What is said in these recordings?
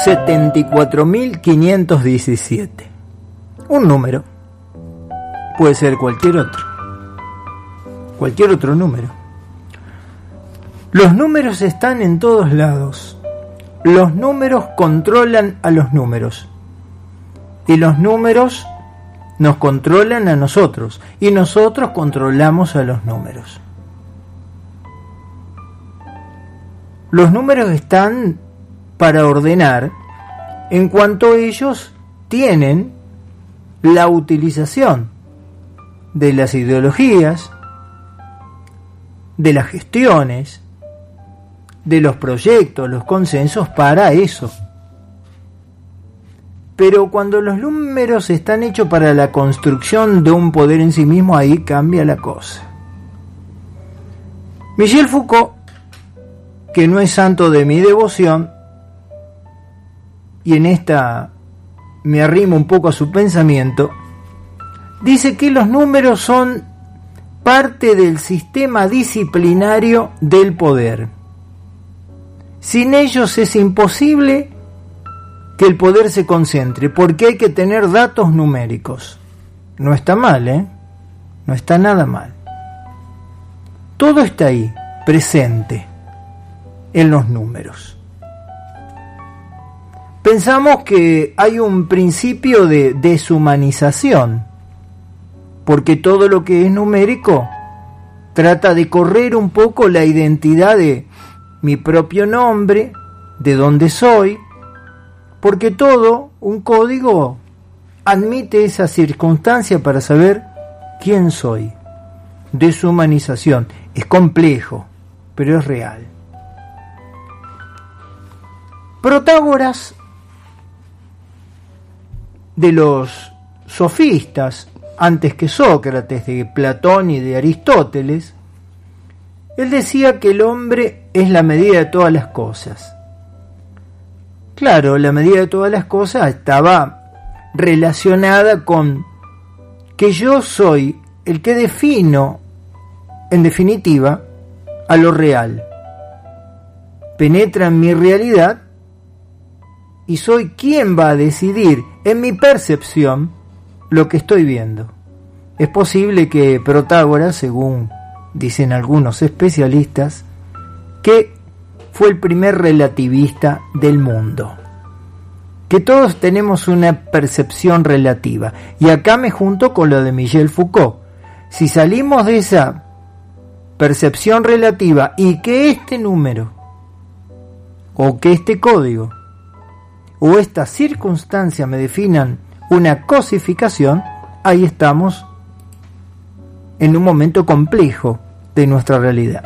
174.517. Un número. Puede ser cualquier otro número. Los números están en todos lados. Los números controlan a los números. Y los números nos controlan a nosotros. Y nosotros controlamos a los números. Los números están para ordenar en cuanto ellos tienen la utilización de las ideologías, de las gestiones, de los proyectos, los consensos para eso. Pero cuando los números están hechos para la construcción de un poder en sí mismo, ahí cambia la cosa. Michel Foucault, que no es santo de mi devoción, y en esta me arrimo un poco a su pensamiento, dice que los números son parte del sistema disciplinario del poder. Sin ellos es imposible que el poder se concentre, porque hay que tener datos numéricos. No está mal, no está nada mal. Todo está ahí, presente, en los números. Pensamos que hay un principio de deshumanización, porque todo lo que es numérico trata de correr un poco la identidad de mi propio nombre, de dónde soy, porque todo, un código, admite esa circunstancia para saber quién soy. Deshumanización. Es complejo, pero es real. Protágoras, de los sofistas, antes que Sócrates, de Platón y de Aristóteles, él decía que el hombre es la medida de todas las cosas. Claro, la medida de todas las cosas estaba relacionada con que yo soy el que defino, en definitiva, a lo real. Penetra en mi realidad y soy quien va a decidir en mi percepción lo que estoy viendo. Es posible que Protágoras, según dicen algunos especialistas, que fue el primer relativista del mundo. Que todos tenemos una percepción relativa. Y acá me junto con lo de Michel Foucault. Si salimos de esa percepción relativa y que este número, o que este código, o esta circunstancia me definan una cosificación, ahí estamos en un momento complejo de nuestra realidad.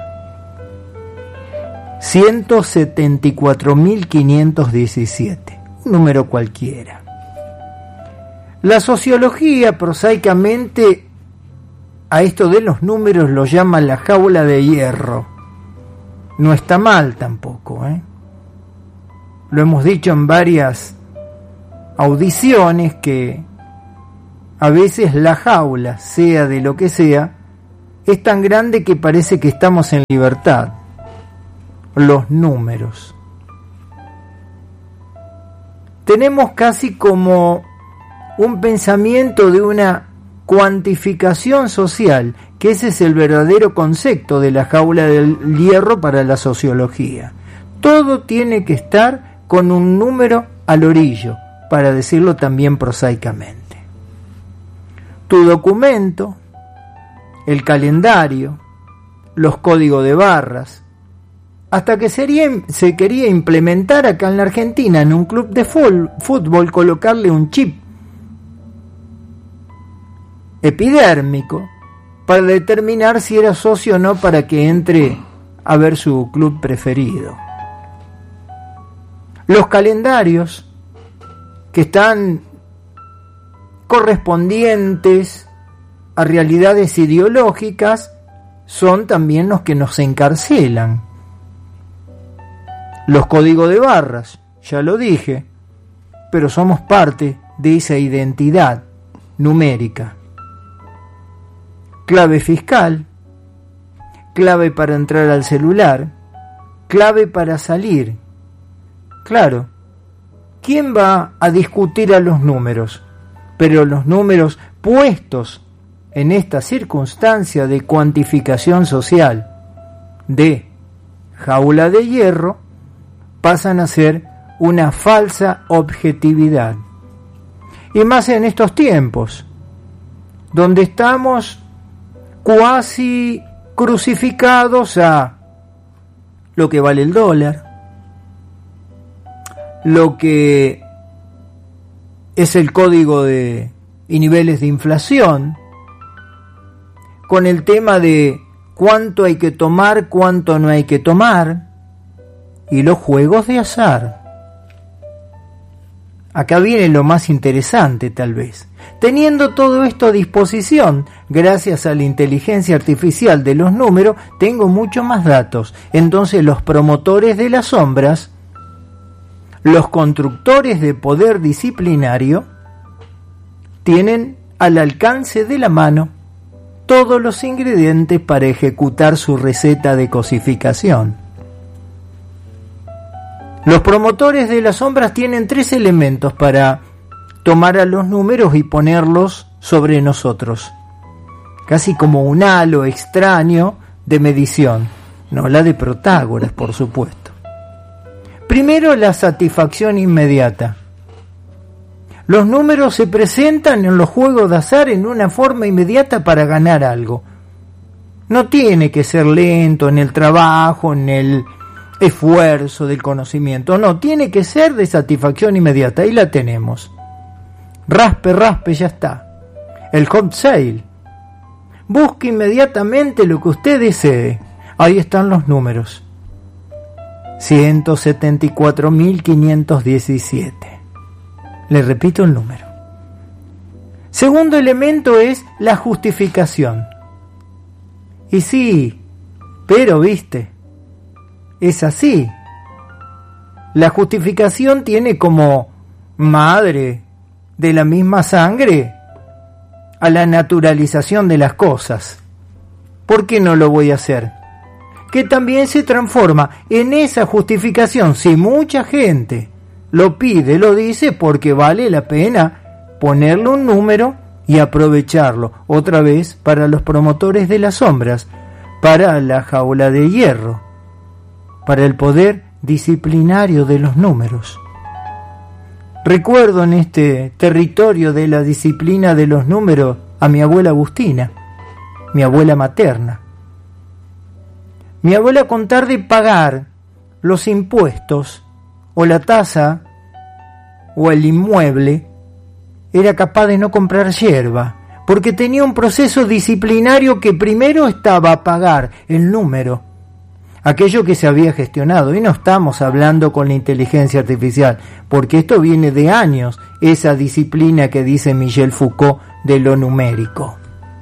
174.517, un número cualquiera. La sociología, prosaicamente, a esto de los números lo llama la jaula de hierro. No está mal tampoco, Lo hemos dicho en varias audiciones que a veces la jaula, sea de lo que sea, es tan grande que parece que estamos en libertad. Los números. Tenemos casi como un pensamiento de una cuantificación social, que ese es el verdadero concepto de la jaula del hierro para la sociología. Todo tiene que estar con un número al orillo, para decirlo también prosaicamente. Tu documento, el calendario, los códigos de barras, hasta que se quería implementar acá en la Argentina, en un club de fútbol, colocarle un chip epidérmico para determinar si era socio o no para que entre a ver su club preferido. Los calendarios que están correspondientes a realidades ideológicas son también los que nos encarcelan. Los códigos de barras, ya lo dije, pero somos parte de esa identidad numérica. Clave fiscal, clave para entrar al celular, clave para salir. Claro, ¿quién va a discutir a los números? Pero los números puestos en esta circunstancia de cuantificación social, de jaula de hierro, pasan a ser una falsa objetividad. Y más en estos tiempos, donde estamos cuasi crucificados a lo que vale el dólar, lo que es el código y niveles de inflación, con el tema de cuánto hay que tomar, cuánto no hay que tomar, y los juegos de azar. Acá viene lo más interesante, tal vez. Teniendo todo esto a disposición, gracias a la inteligencia artificial de los números, tengo mucho más datos. Entonces los promotores de las sombras, los constructores de poder disciplinario, tienen al alcance de la mano todos los ingredientes para ejecutar su receta de cosificación. Los promotores de las sombras tienen 3 elementos para tomar a los números y ponerlos sobre nosotros, casi como un halo extraño de medición, no la de Protágoras, por supuesto. Primero, la satisfacción inmediata. Los números se presentan en los juegos de azar en una forma inmediata para ganar algo. No tiene que ser lento en el trabajo, en el esfuerzo del conocimiento, no, tiene que ser de satisfacción inmediata. Ahí la tenemos. Raspe, raspe, ya está. El hot sale. Busque inmediatamente lo que usted desee. Ahí están los números. 174.517. Le repito el número. Segundo elemento es la justificación. Y sí, pero viste, es así. La justificación tiene como madre de la misma sangre a la naturalización de las cosas. ¿Por qué no lo voy a hacer? Que también se transforma en esa justificación. Si mucha gente lo pide, lo dice, porque vale la pena ponerle un número y aprovecharlo. Otra vez para los promotores de las sombras, para la jaula de hierro, para el poder disciplinario de los números. Recuerdo en este territorio de la disciplina de los números a mi abuela Agustina, mi abuela materna. Mi abuela, con tal de pagar los impuestos o la tasa o el inmueble, era capaz de no comprar yerba, porque tenía un proceso disciplinario que primero estaba a pagar el número, aquello que se había gestionado. Y no estamos hablando con la inteligencia artificial, porque esto viene de años, esa disciplina que dice Michel Foucault de lo numérico.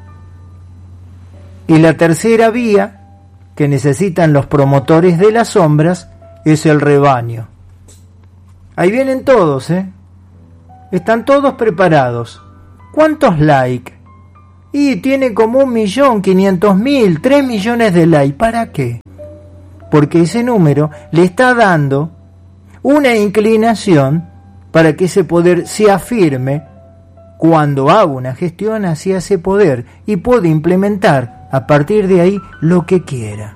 Y la tercera vía que necesitan los promotores de las sombras es el rebaño. Ahí vienen todos, están todos preparados. ¿Cuántos likes? Y tiene como 1.500.000, 3 millones de likes. ¿Para qué? Porque ese número le está dando una inclinación para que ese poder se afirme cuando haga una gestión hacia ese poder y puede implementar a partir de ahí lo que quiera.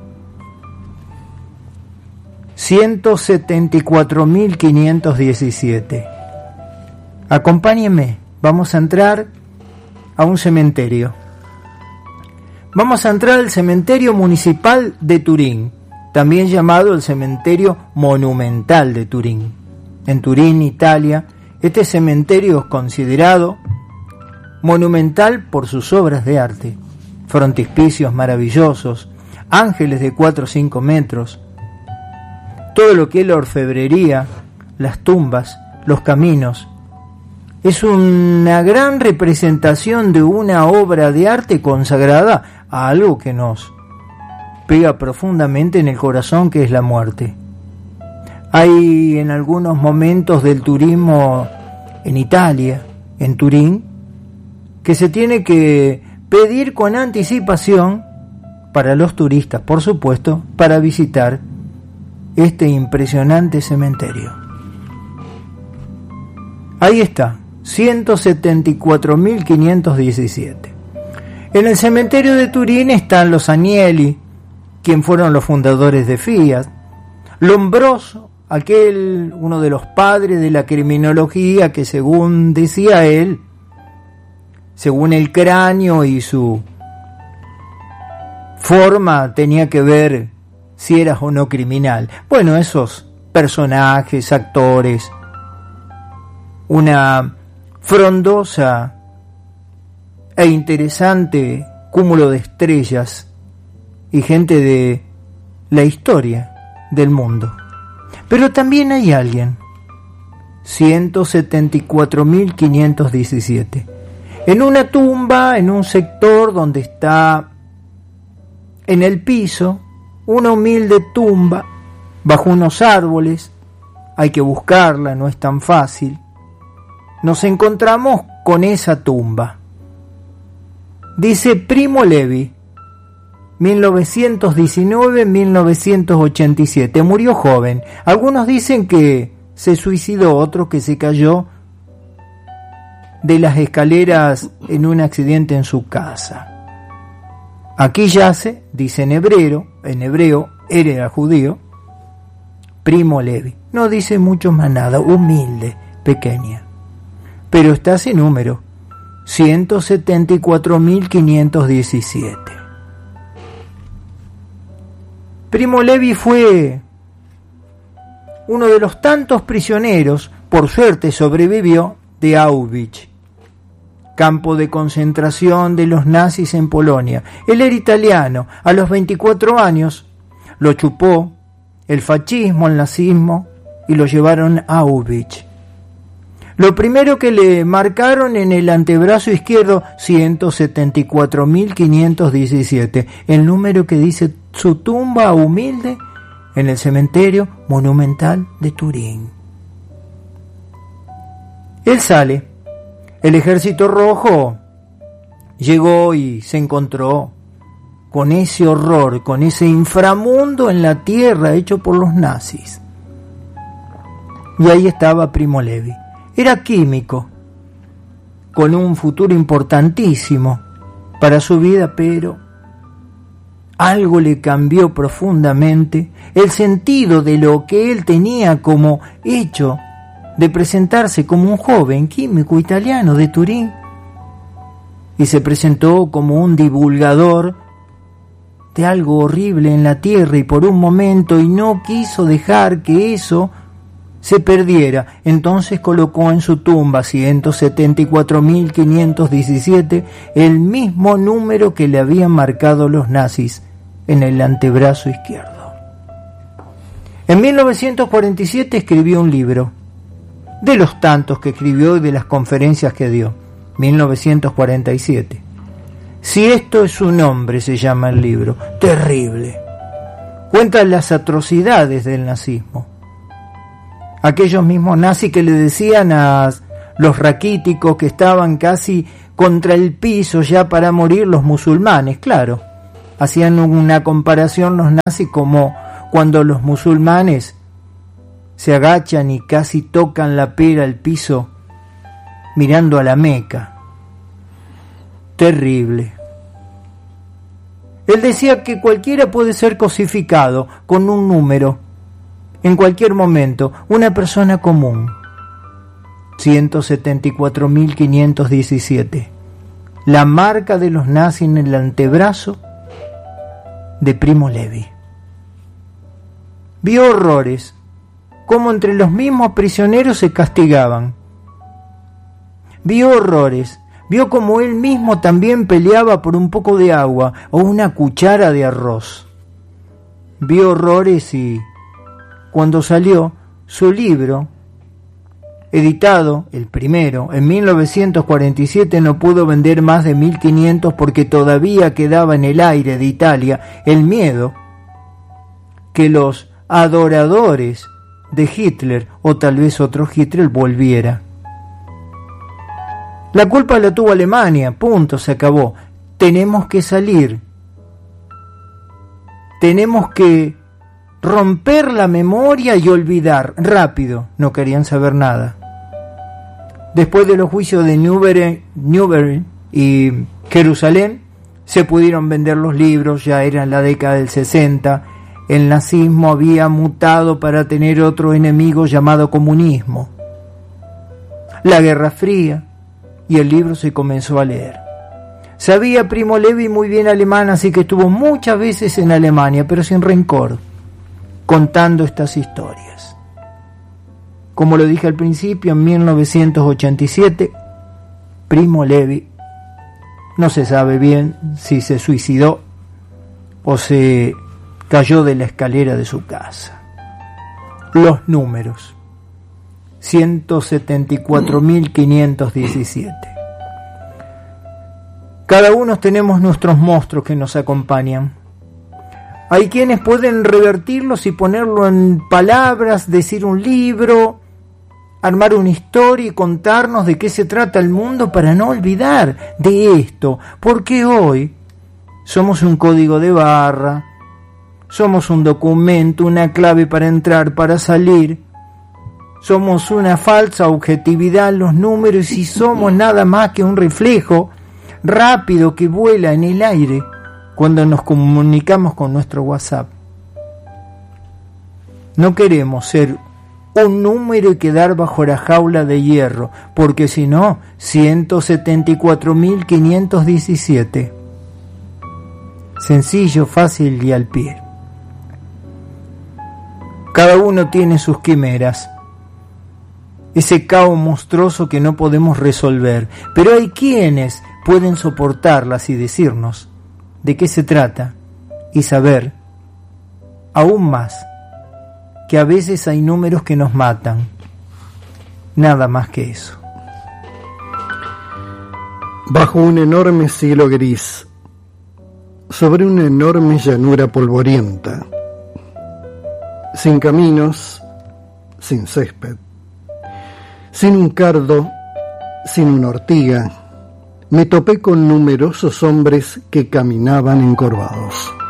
174.517. Acompáñenme, vamos a entrar a un cementerio. Vamos a entrar al cementerio municipal de Turín, también llamado el cementerio monumental de Turín. En Turín, Italia, este cementerio es considerado monumental por sus obras de arte, frontispicios maravillosos, ángeles de 4 o 5 metros, todo lo que es la orfebrería, las tumbas, los caminos. Es una gran representación de una obra de arte consagrada a algo que nos pega profundamente en el corazón, que es la muerte. Hay en algunos momentos del turismo en Italia, en Turín, que se tiene que pedir con anticipación para los turistas, por supuesto, para visitar este impresionante cementerio. Ahí está, 174.517. En el cementerio de Turín están los Agnelli, quien fueron los fundadores de Fiat, Lombroso, uno de los padres de la criminología, que según decía él, según el cráneo y su forma, tenía que ver si eras o no criminal. Bueno, esos personajes, actores, una frondosa e interesante cúmulo de estrellas y gente de la historia del mundo. Pero también hay alguien, 174.517, en una tumba, en un sector donde está en el piso, una humilde tumba, bajo unos árboles. Hay que buscarla, no es tan fácil. Nos encontramos con esa tumba. Dice Primo Levi, 1919-1987, murió joven. Algunos dicen que se suicidó, otros que se cayó de las escaleras en un accidente en su casa. Aquí yace, dice en hebreo era judío, Primo Levi. No dice mucho más nada, humilde, pequeña. Pero está ese número, 174.517. Primo Levi fue uno de los tantos prisioneros, por suerte sobrevivió, de Auschwitz, campo de concentración de los nazis en Polonia. Él era italiano. A los 24 años lo chupó el fascismo, el nazismo, y lo llevaron a Auschwitz. Lo primero que le marcaron en el antebrazo izquierdo, 174.517, el número que dice su tumba humilde en el cementerio monumental de Turín. Él sale. El Ejército Rojo llegó y se encontró con ese horror, con ese inframundo en la tierra hecho por los nazis. Y ahí estaba Primo Levi. Era químico, con un futuro importantísimo para su vida, pero algo le cambió profundamente el sentido de lo que él tenía como hecho de presentarse como un joven químico italiano de Turín, y se presentó como un divulgador de algo horrible en la tierra, y por un momento, y no quiso dejar que eso se perdiera. Entonces colocó en su tumba, 174.517, el mismo número que le habían marcado los nazis en el antebrazo izquierdo. En 1947 escribió un libro, de los tantos que escribió y de las conferencias que dio, 1947. Si esto es un hombre, se llama el libro. Terrible. Cuenta las atrocidades del nazismo. Aquellos mismos nazis que le decían a los raquíticos que estaban casi contra el piso ya para morir, los musulmanes, claro. Hacían una comparación los nazis como cuando los musulmanes se agachan y casi tocan la pera al piso mirando a la Meca. Terrible. Él decía que cualquiera puede ser cosificado con un número en cualquier momento, una persona común. 174.517. La marca de los nazis en el antebrazo de Primo Levi. Vio horrores, como entre los mismos prisioneros se castigaban. Vio horrores, vio como él mismo también peleaba por un poco de agua o una cuchara de arroz. Vio horrores y cuando salió su libro, editado, el primero, en 1947, no pudo vender más de 1.500 porque todavía quedaba en el aire de Italia el miedo que los adoradores de Hitler, o tal vez otro Hitler, volviera. La culpa la tuvo Alemania, punto, se acabó. Tenemos que salir. Tenemos que romper la memoria y olvidar rápido. No querían saber nada. Después de los juicios de Newbery y Jerusalén, se pudieron vender los libros, ya era en la década del 60, el nazismo había mutado para tener otro enemigo llamado comunismo. La Guerra Fría, y el libro se comenzó a leer. Sabía Primo Levi muy bien alemán, así que estuvo muchas veces en Alemania, pero sin rencor, contando estas historias. Como lo dije al principio, en 1987, Primo Levi, no se sabe bien si se suicidó o se cayó de la escalera de su casa. Los números: 174.517. Cada uno tenemos nuestros monstruos que nos acompañan. Hay quienes pueden revertirlos y ponerlo en palabras, decir un libro, armar una historia y contarnos de qué se trata el mundo para no olvidar de esto, porque hoy somos un código de barra, somos un documento, una clave para entrar, para salir, somos una falsa objetividad en los números y somos nada más que un reflejo rápido que vuela en el aire cuando nos comunicamos con nuestro WhatsApp. No queremos ser un número y quedar bajo la jaula de hierro, porque si no, 174.517. Sencillo, fácil y al pie. Cada uno tiene sus quimeras, ese caos monstruoso que no podemos resolver, pero hay quienes pueden soportarlas y decirnos de qué se trata y saber, aún más, que a veces hay números que nos matan. Nada más que eso. Bajo un enorme cielo gris, sobre una enorme llanura polvorienta, sin caminos, sin césped, sin un cardo, sin una ortiga, me topé con numerosos hombres que caminaban encorvados.